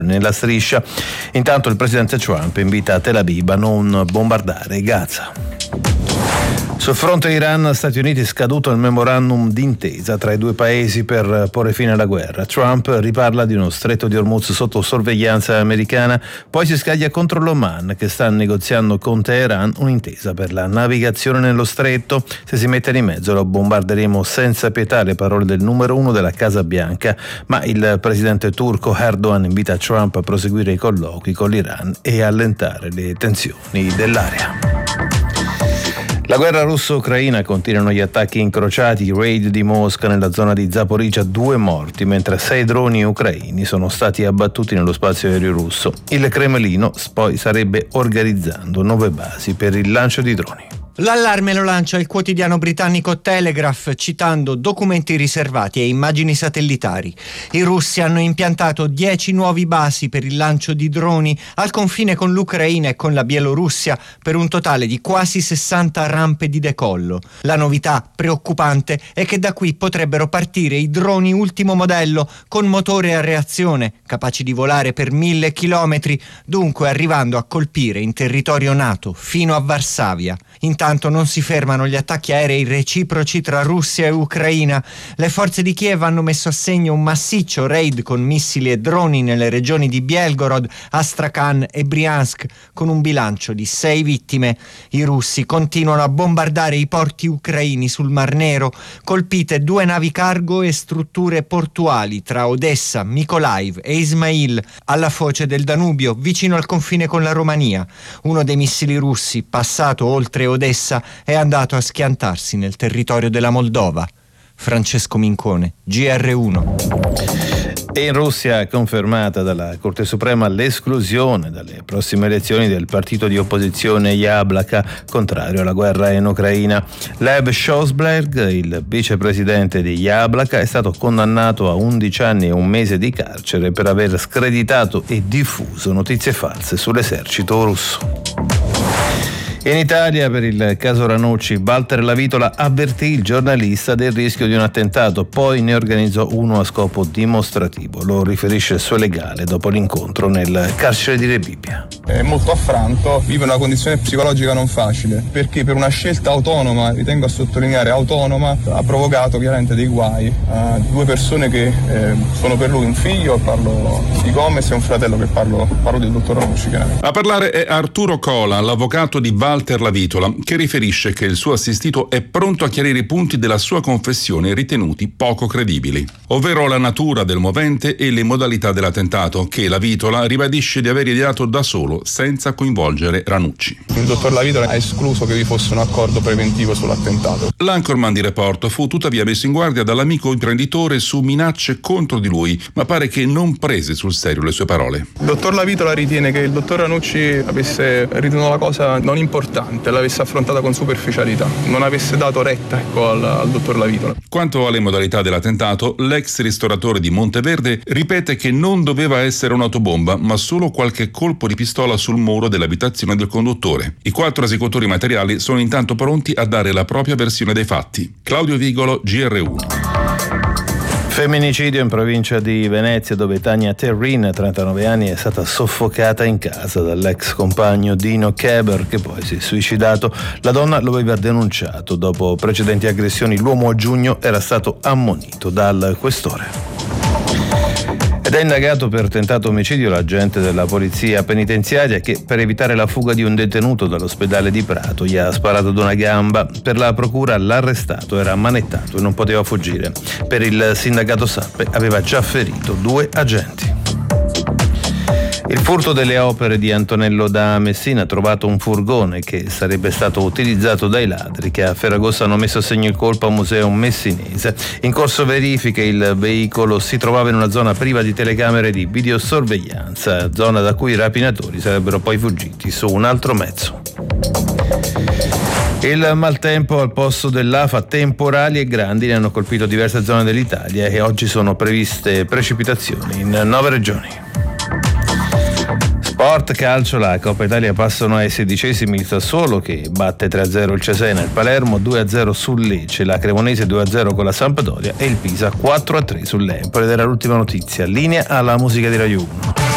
nella striscia. Intanto il presidente Trump invita Tel Aviv a non bombardare Gaza. Sul fronte Iran-Stati Uniti è scaduto il memorandum d'intesa tra i due paesi per porre fine alla guerra. Trump riparla di uno stretto di Hormuz sotto sorveglianza americana, poi si scaglia contro l'Oman che sta negoziando con Teheran un'intesa per la navigazione nello stretto. Se si mette di mezzo lo bombarderemo senza pietà, le parole del numero uno della Casa Bianca, ma il presidente turco Erdogan invita Trump a proseguire i colloqui con l'Iran e allentare le tensioni dell'area. La guerra russo-ucraina, continuano gli attacchi incrociati, i raid di Mosca nella zona di Zaporizhzhia, 2 morti, mentre 6 droni ucraini sono stati abbattuti nello spazio aereo russo. Il Cremlino poi starebbe organizzando nuove basi per il lancio di droni. L'allarme lo lancia il quotidiano britannico Telegraph, citando documenti riservati e immagini satellitari. I russi hanno impiantato 10 nuovi basi per il lancio di droni al confine con l'Ucraina e con la Bielorussia, per un totale di quasi 60 rampe di decollo. La novità preoccupante è che da qui potrebbero partire i droni ultimo modello con motore a reazione, capaci di volare per 1000 chilometri, dunque arrivando a colpire in territorio NATO fino a Varsavia. Intanto non si fermano gli attacchi aerei reciproci tra Russia e Ucraina. Le forze di Kiev hanno messo a segno un massiccio raid con missili e droni nelle regioni di Belgorod, Astrakhan e Briansk, con un bilancio di 6 vittime. I russi continuano a bombardare i porti ucraini sul Mar Nero, colpite 2 navi cargo e strutture portuali tra Odessa, Mykolaiv e Ismail, alla foce del Danubio, vicino al confine con la Romania. Uno dei missili russi, passato oltre Odessa, è andato a schiantarsi nel territorio della Moldova. Francesco Mincone, GR1. E in Russia è confermata dalla Corte Suprema l'esclusione dalle prossime elezioni del partito di opposizione Yablaka, contrario alla guerra in Ucraina. Lev Shosberg, il vicepresidente di Yablaka, è stato condannato a 11 anni e un mese di carcere per aver screditato e diffuso notizie false sull'esercito russo. In Italia, per il caso Ranucci, Walter Lavitola avvertì il giornalista del rischio di un attentato, poi ne organizzò uno a scopo dimostrativo. Lo riferisce il suo legale dopo l'incontro nel carcere di Rebibbia. È molto affranto, vive una condizione psicologica non facile, perché per una scelta autonoma, ritengo a sottolineare autonoma, ha provocato chiaramente dei guai a 2 persone che sono per lui un figlio, parlo di Gomez, e un fratello, che parlo del dottor Ranucci. A parlare è Arturo Cola, l'avvocato di Walter Lavitola, che riferisce che il suo assistito è pronto a chiarire i punti della sua confessione ritenuti poco credibili, ovvero la natura del movente e le modalità dell'attentato, che Lavitola ribadisce di aver ideato da solo senza coinvolgere Ranucci. Il dottor Lavitola ha escluso che vi fosse un accordo preventivo sull'attentato. L'anchorman di Report fu tuttavia messo in guardia dall'amico imprenditore su minacce contro di lui, ma pare che non prese sul serio le sue parole. Il dottor Lavitola ritiene che il dottor Ranucci avesse ritenuto la cosa non importante, l'avesse affrontata con superficialità, non avesse dato retta al dottor Lavitola. Quanto alle modalità dell'attentato, l'ex ristoratore di Monteverde ripete che non doveva essere un'autobomba, ma solo qualche colpo di pistola sul muro dell'abitazione del conduttore. I 4 esecutori materiali sono intanto pronti a dare la propria versione dei fatti. Claudio Vigolo, GR1. Femminicidio in provincia di Venezia, dove Tania Terrin, 39 anni, è stata soffocata in casa dall'ex compagno Dino Keber, che poi si è suicidato. La donna lo aveva denunciato. Dopo precedenti aggressioni, l'uomo a giugno era stato ammonito dal questore. Ed è indagato per tentato omicidio l'agente della polizia penitenziaria che, per evitare la fuga di un detenuto dall'ospedale di Prato, gli ha sparato ad una gamba. Per la procura l'arrestato era ammanettato e non poteva fuggire. Per il sindacato Sappe aveva già ferito 2 agenti. Il furto delle opere di Antonello da Messina ha trovato un furgone che sarebbe stato utilizzato dai ladri che a Ferragosto hanno messo a segno il colpo a Museo Messinese. In corso verifiche il veicolo si trovava in una zona priva di telecamere di videosorveglianza, zona da cui i rapinatori sarebbero poi fuggiti su un altro mezzo. Il maltempo al posto dell'afa, temporali e grandini hanno colpito diverse zone dell'Italia e oggi sono previste precipitazioni in 9 regioni. Sport, calcio, la Coppa Italia passano ai 16esimi il Sassuolo che batte 3-0 il Cesena, il Palermo 2-0 sul Lecce, la Cremonese 2-0 con la Sampdoria e il Pisa 4-3 sull'Empoli. Ed era l'ultima notizia. Linea alla musica di Radio 1.